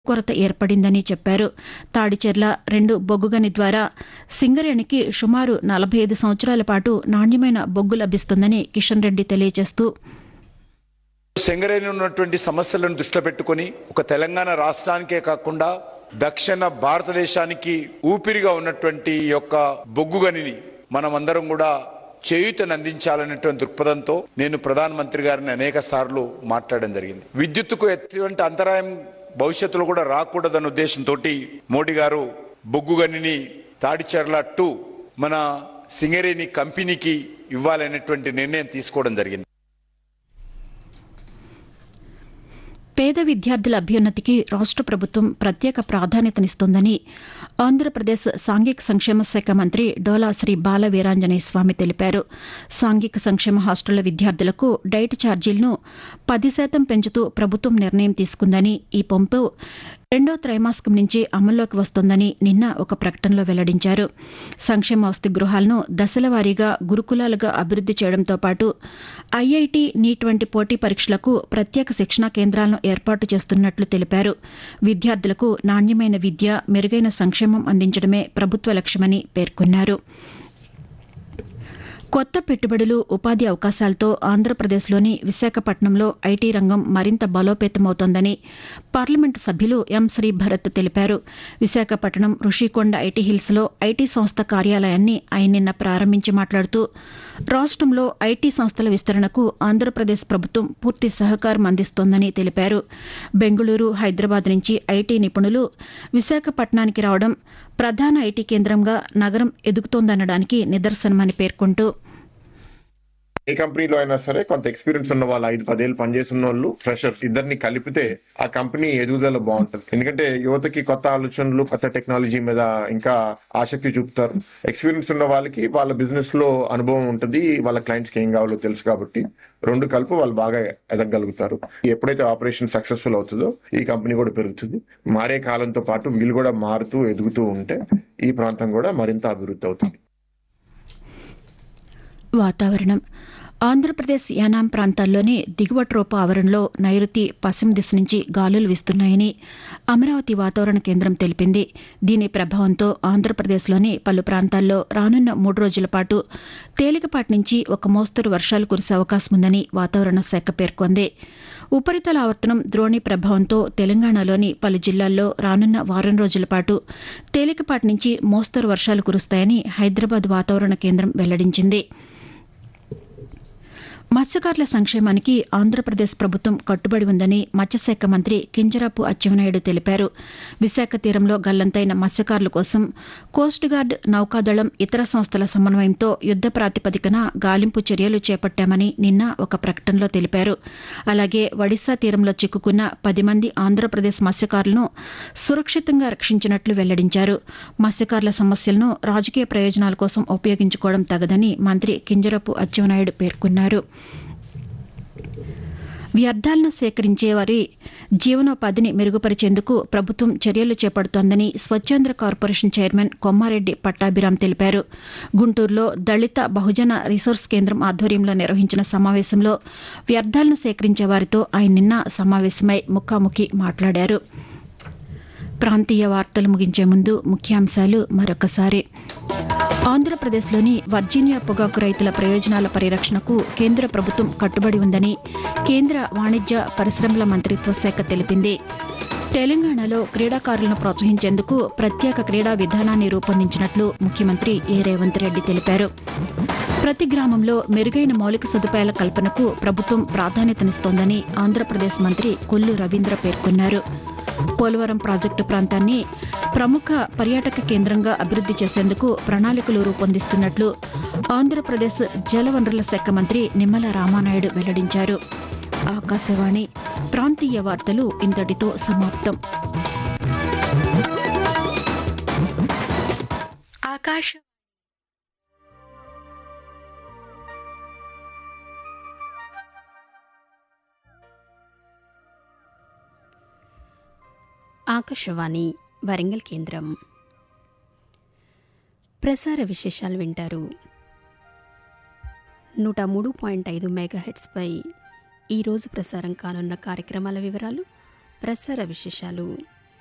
కొరత ఏర్పడిందని చెప్పారు. తాడిచెర్ల 2 బొగ్గుగని ద్వారా సింగరేణికి సుమారు 45 సంవత్సరాల పాటు నాణ్యమైన బొగ్గు లభిస్తుందని కిషన్ రెడ్డి తెలియజేస్తూ, సింగరేణి ఉన్నటువంటి సమస్యలను దృష్టిలో పెట్టుకుని ఒక తెలంగాణ రాష్ట్రానికే కాకుండా దక్షిణ భారతదేశానికి ఊపిరిగా ఉన్నటువంటి ఈ యొక్క బొగ్గుగనిని మనమందరం కూడా చేయూతను అందించాలనేటువంటి దృక్పథంతో నేను ప్రధానమంత్రి గారిని అనేక సార్లు మాట్లాడడం జరిగింది. విద్యుత్తుకు ఎటువంటి అంతరాయం భవిష్యత్తులో కూడా రాకూడదన్న ఉద్దేశంతో మోడీ గారు బొగ్గుగనిని తాడిచెర్ల 2 మన సింగరేణి కంపెనీకి ఇవ్వాలనేటువంటి నిర్ణయం తీసుకోవడం జరిగింది. పేద విద్యార్థుల అభ్యున్నతికి రాష్ట్ర ప్రభుత్వం ప్రత్యేక ప్రాధాన్యతనిస్తోందని ఆంధ్రప్రదేశ్ సాంఘిక సంక్షేమ శాఖ మంత్రి డోలా శ్రీ బాల వీరాంజనేయ స్వామి తెలిపారు. సాంఘిక సంక్షేమ హాస్టళ్ల విద్యార్థులకు డైట్ ఛార్జీలను 10% పెంచుతూ ప్రభుత్వం నిర్ణయం తీసుకుందని, ఈ పెంపు 2వ త్రైమాసికం నుంచి అమల్లోకి వస్తోందని నిన్న ఒక ప్రకటనలో వెల్లడించారు. సంక్షేమ వసతి గృహాలను దశల వారీగా గురుకులాలుగా అభివృద్ది చేయడంతో పాటు ఐఐటీ, నీట్ వంటి పోటీ పరీక్షలకు ప్రత్యేక శిక్షణా కేంద్రాలను ఏర్పాటు చేస్తున్నట్లు తెలిపారు. విద్యార్థులకు నాణ్యమైన విద్య, మెరుగైన సంక్షేమం అందించడమే ప్రభుత్వ లక్ష్యమని పేర్కొన్నారు. కొత్త పెట్టుబడులు, ఉపాధి అవకాశాలతో ఆంధ్రప్రదేశ్లోని విశాఖపట్నంలో ఐటీ రంగం మరింత బలోపేతమవుతోందని పార్లమెంటు సభ్యులు ఎం. శ్రీభరత్ తెలిపారు. విశాఖపట్నం రుషికొండ ఐటీ హిల్స్లో ఐటీ సంస్థ కార్యాలయాన్ని ఆయన నిన్న ప్రారంభించి మాట్లాడుతూ, రాష్ట్రంలో ఐటీ సంస్థల విస్తరణకు ఆంధ్రప్రదేశ్ ప్రభుత్వం పూర్తి సహకారం అందిస్తోందని తెలిపారు. బెంగళూరు, హైదరాబాద్ నుంచి ఐటీ నిపుణులు విశాఖపట్నానికి రావడం ప్రధాన ఐటీ కేంద్రంగా నగరం ఎదుగుతోందనడానికి నిదర్శనమని పేర్కొంటూ, ఏ కంపెనీలో అయినా సరే కొంత ఎక్స్పీరియన్స్ ఉన్న వాళ్ళు 5-10 ఏళ్ళు పనిచేస్తున్న వాళ్ళు, ఫ్రెషర్స్ ఇద్దరిని కలిపితే ఆ కంపెనీ ఎదుగుదల బాగుంటుంది. ఎందుకంటే యువతకి కొత్త ఆలోచనలు, కొత్త టెక్నాలజీ మీద ఇంకా ఆసక్తి చూపుతారు. ఎక్స్పీరియన్స్ ఉన్న వాళ్ళకి వాళ్ళ బిజినెస్ లో అనుభవం ఉంటుంది, వాళ్ళ క్లయింట్స్కి ఏం కావాలో తెలుసు కాబట్టి 2 కలిపి వాళ్ళు బాగా ఎదగలుగుతారు. ఎప్పుడైతే ఆపరేషన్ సక్సెస్ఫుల్ అవుతుందో ఈ కంపెనీ కూడా పెరుగుతుంది. మారే కాలంతో పాటు వీళ్ళు కూడా మారుతూ ఎదుగుతూ ఉంటే ఈ ప్రాంతం కూడా మరింత అభివృద్ధి అవుతుంది. వాతావరణం. ఆంధ్రప్రదేశ్ యానాం ప్రాంతాల్లోని దిగువ ట్రోపా ఆవరణలో నైరుతి, పశ్చిమ దిశ నుంచి గాలులు వీస్తున్నాయని అమరావతి వాతావరణ కేంద్రం తెలిపింది. దీని ప్రభావంతో ఆంధ్రప్రదేశ్లోని పలు ప్రాంతాల్లో రానున్న 3 రోజుల పాటు తేలికపాటి నుంచి ఒక మోస్తరు వర్షాలు కురిసే అవకాశం ఉందని వాతావరణ శాఖ పేర్కొంది. ఉపరితల ఆవర్తనం ద్రోణి ప్రభావంతో తెలంగాణలోని పలు జిల్లాల్లో రానున్న వారం రోజుల పాటు తేలికపాటి నుంచి మోస్తరు వర్షాలు కురుస్తాయని హైదరాబాద్ వాతావరణ కేంద్రం వెల్లడించింది. మత్స్యకారుల సంక్షేమానికి ఆంధ్రప్రదేశ్ ప్రభుత్వం కట్టుబడి ఉందని మత్స్యశాఖ మంత్రి కింజరాపు అచ్చెన్నాయుడు తెలిపారు. విశాఖ తీరంలో గల్లంతైన మత్స్యకారుల కోసం కోస్ట్ గార్డ్, నౌకాదళం, ఇతర సంస్థల సమన్వయంతో యుద్ద ప్రాతిపదికన గాలింపు చర్యలు చేపట్టామని నిన్న ఒక ప్రకటనలో తెలిపారు. అలాగే ఒడిశా తీరంలో చిక్కుకున్న 10 మంది ఆంధ్రప్రదేశ్ మత్స్యకారులను సురక్షితంగా రక్షించినట్లు వెల్లడించారు. మత్స్యకారుల సమస్యలను రాజకీయ ప్రయోజనాల కోసం ఉపయోగించుకోవడం తగదని మంత్రి కింజరాపు అచ్చెన్నాయుడు పేర్కొన్నారు. వ్యర్థాలను సేకరించే వారి జీవనోపాధిని మెరుగుపరిచేందుకు ప్రభుత్వం చర్యలు చేపడుతోందని స్వచ్ఛాంధ్ర కార్పొరేషన్ చైర్మన్ కొమ్మారెడ్డి పట్టాభిరామ్ తెలిపారు. గుంటూరులో దళిత బహుజన రిసోర్స్ కేంద్రం ఆధ్వర్యంలో నిర్వహించిన సమావేశంలో వ్యర్థాలను సేకరించే వారితో ఆయన నిన్న సమావేశమై ముఖాముఖి మాట్లాడారు. ప్రాంతీయ వార్తలు ముగించే ముందు ముఖ్యాంశాలు మరొకసారి. ఆంధ్రప్రదేశ్లోని వర్జీనియా పొగాకు రైతుల ప్రయోజనాల పరిరక్షణకు కేంద్ర ప్రభుత్వం కట్టుబడి ఉందని కేంద్ర వాణిజ్య పరిశ్రమల మంత్రిత్వ శాఖ తెలిపింది. తెలంగాణలో క్రీడాకారులను ప్రోత్సహించేందుకు ప్రత్యేక క్రీడా విధానాన్ని రూపొందించినట్లు ముఖ్యమంత్రి ఏ. రేవంత్ రెడ్డి తెలిపారు. ప్రతి గ్రామంలో మెరుగైన మౌలిక సదుపాయాల కల్పనకు ప్రభుత్వం ప్రాధాన్యతనిస్తోందని ఆంధ్రప్రదేశ్ మంత్రి కొల్లు రవీంద్ర పేర్కొన్నారు. పోలవరం ప్రాజెక్టు ప్రాంతాన్ని ప్రముఖ పర్యాటక కేంద్రంగా అభివృద్ది చేసేందుకు ప్రణాళికలు రూపొందిస్తున్నట్లు ఆంధ్రప్రదేశ్ జలవనరుల శాఖ మంత్రి నిమ్మల రామానాయుడు వెల్లడించారు. ఆకాశవాణి ప్రాంతీయ వార్తలు ఇంతటితో సమాప్తం. ఆకాశవాణి వరంగల్ కేంద్రం. ప్రసార విశేషాలు వింటారు. 103.5 మెగాహెర్ట్జ్పై ఈరోజు ప్రసారం కానున్న కార్యక్రమాల వివరాలు, ప్రసార విశేషాలు.